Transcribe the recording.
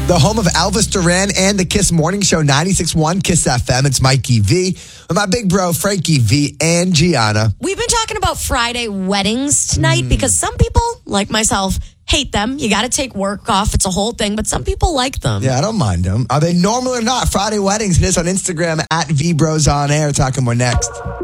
The home of Elvis Duran and the Kiss Morning Show, 96.1 Kiss FM. It's Mikey V with my big bro, Frankie V and Gianna. We've been talking about Friday weddings tonight because some people, like myself, hate them. You got to take work off. It's a whole thing, but some people like them. Yeah, I don't mind them. Are they normal or not? Friday weddings. Hit us on Instagram at VBrosOnAir. Talking more next.